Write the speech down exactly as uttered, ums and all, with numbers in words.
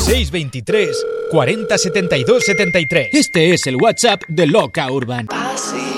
seis veintitrés cuarenta setenta y dos setenta y tres. Este es el WhatsApp de Loca Urban. Así.